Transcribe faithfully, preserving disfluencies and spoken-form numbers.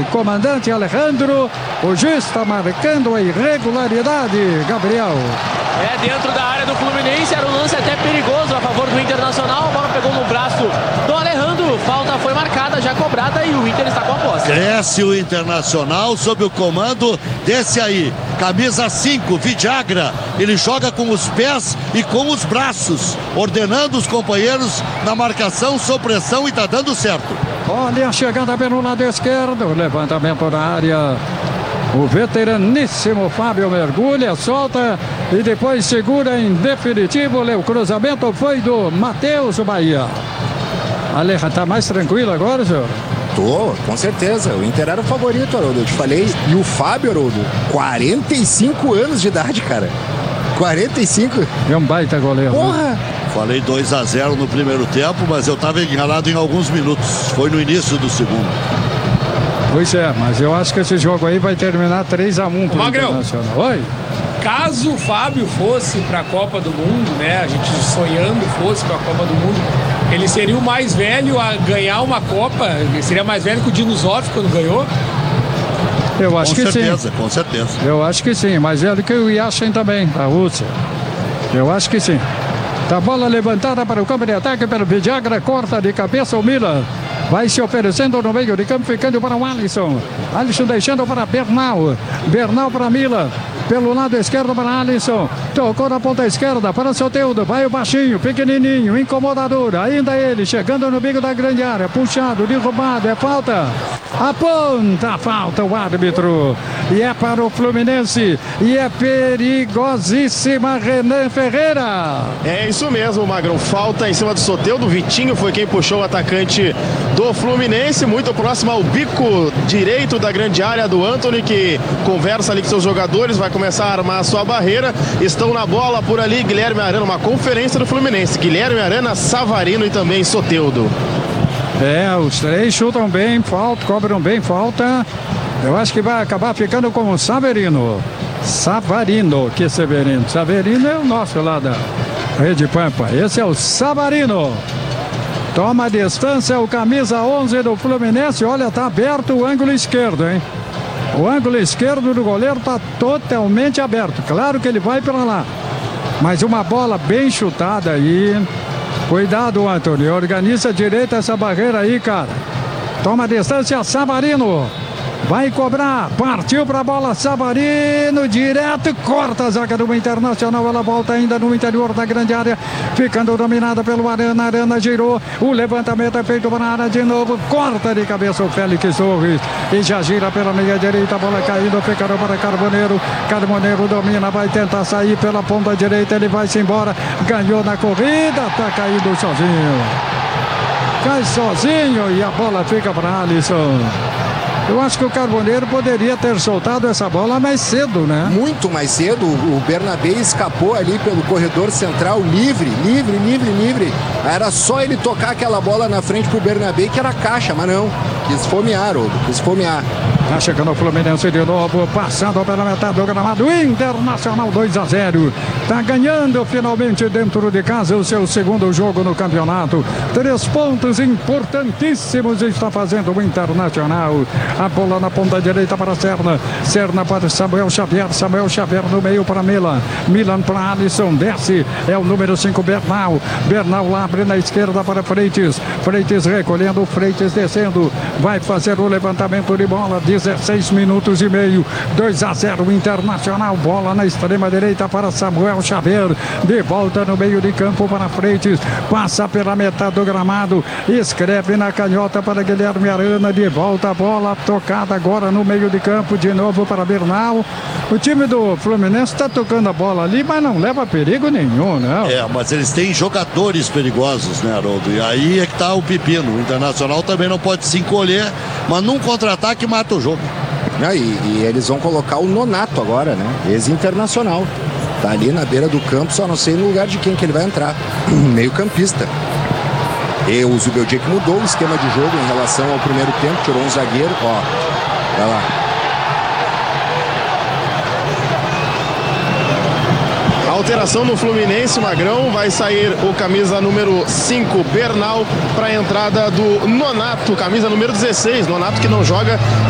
comandante Alejandro. O juiz está marcando a irregularidade, Gabriel. É, dentro da área do Fluminense, era um lance até perigoso a favor do Internacional. A bola pegou no braço do Alejandro, falta foi marcada, já cobrada, e o Inter está com a posse. Cresce o Internacional sob o comando desse aí, camisa cinco, Vidagra. Ele joga com os pés e com os braços, ordenando os companheiros na marcação, sob pressão, e está dando certo. Olha a chegada pelo lado esquerdo, levantamento na área. O veteraníssimo Fábio mergulha, solta e depois segura em definitivo. O cruzamento foi do Matheus, o Bahia. Aleja, tá mais tranquilo agora, senhor? Tô, com certeza. O Inter era o favorito, Haroldo. Eu te falei. E o Fábio, Haroldo, quarenta e cinco anos de idade, cara. quarenta e cinco. É um baita goleiro. Porra! Né? Falei dois a zero no primeiro tempo, mas eu estava enganado em alguns minutos. Foi no início do segundo. Pois é, mas eu acho que esse jogo aí vai terminar três a um pro Internacional. Oi? Caso o Fábio fosse para a Copa do Mundo, né? A gente sonhando fosse para a Copa do Mundo, ele seria o mais velho a ganhar uma Copa. Ele seria mais velho que o Dino Zoff quando ganhou. Eu acho com que certeza, sim. Com certeza. Eu acho que sim, mas ele que o Yashin também, a Rússia. Eu acho que sim. Tá bola levantada para o campo de ataque pelo Vidagra, corta de cabeça o Milan. Vai se oferecendo no meio de campo, ficando para o Alisson. Alisson deixando para Bernal. Bernal para Milan. Pelo lado esquerdo para Alisson. Tocou na ponta esquerda para Soteldo. Vai o baixinho, pequenininho, incomodador. Ainda ele chegando no bico da grande área. Puxado, derrubado. É falta. Aponta a falta o árbitro. E é para o Fluminense. E é perigosíssima, Renan Ferreira. É isso mesmo, Magrão. Falta em cima do Soteldo. Vitinho foi quem puxou o atacante do Fluminense. Muito próximo ao bico direito da grande área do Antony, que conversa ali com seus jogadores. Vai começar a armar a sua barreira. Estão na bola por ali Guilherme Arana, uma conferência do Fluminense. Guilherme Arana, Savarino e também Soteldo. É, os três chutam bem, falta, cobram bem falta. Eu acho que vai acabar ficando com o Savarino. Savarino, que Severino. Savarino é o nosso lá da Rede Pampa. Esse é o Savarino. Toma a distância o camisa onze do Fluminense. Olha, tá aberto o ângulo esquerdo, hein? O ângulo esquerdo do goleiro está totalmente aberto. Claro que ele vai para lá. Mas uma bola bem chutada aí. Cuidado, Antônio. Organiza direito essa barreira aí, cara. Toma a distância, Savarino. Vai cobrar, partiu para a bola, Savarino, direto, corta a zaga do Internacional, ela volta ainda no interior da grande área, ficando dominada pelo Arana, Arana girou, o levantamento é feito para a área de novo, corta de cabeça o Félix Torres, e já gira pela meia direita, a bola caindo, ficando para Carboneiro, Carboneiro domina, vai tentar sair pela ponta direita, ele vai-se embora, ganhou na corrida, tá caindo sozinho, cai sozinho e a bola fica para Alisson. Eu acho que o Carboneiro poderia ter soltado essa bola mais cedo, né? Muito mais cedo. O Bernabé escapou ali pelo corredor central, livre, livre, livre, livre. Era só ele tocar aquela bola na frente pro Bernabé, que era caixa, mas não. Quis fomear, Odo, quis fomear. Tá chegando o Fluminense de novo, passando pela metade do gramado, Internacional dois a zero. Tá ganhando finalmente dentro de casa o seu segundo jogo no campeonato. Três pontos importantíssimos está fazendo o Internacional. A bola na ponta direita para Serna. Serna para Samuel Xavier. Samuel Xavier no meio para Milan. Milan para Alisson. Desce. É o número cinco, Bernal. Bernal lá abre na esquerda para Freitas. Freitas recolhendo. Freitas descendo. Vai fazer o levantamento de bola. dezesseis minutos e meio. dois a zero Internacional. Bola na extrema direita para Samuel Xavier. De volta no meio de campo para Freitas. Passa pela metade do gramado. Escreve na canhota para Guilherme Arana. De volta a bola. Tocada agora no meio de campo de novo para Bernal. O time do Fluminense está tocando a bola ali, mas não leva perigo nenhum, né? É, mas eles têm jogadores perigosos, né, Haroldo? E aí é que tá o pepino. O Internacional também não pode se encolher, mas num contra-ataque mata o jogo. Ah, e, e eles vão colocar o Nonato agora, né? Ex-Internacional. Tá ali na beira do campo, só não sei no lugar de quem que ele vai entrar. Meio campista. E o Zubeldia que mudou o esquema de jogo em relação ao primeiro tempo, tirou um zagueiro, ó, vai lá. Alteração no Fluminense, Magrão, vai sair o camisa número cinco, Bernal, para a entrada do Nonato, camisa número dezesseis, Nonato que não joga